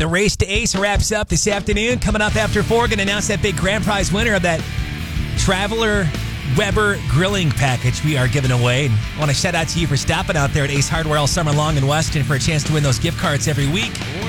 The race to Ace wraps up this afternoon. Coming up after 4, going to announce that big grand prize winner of that Traveler Weber grilling package we are giving away. I want to shout out to you for stopping out there at Ace Hardware all summer long in Weston for a chance to win those gift cards every week.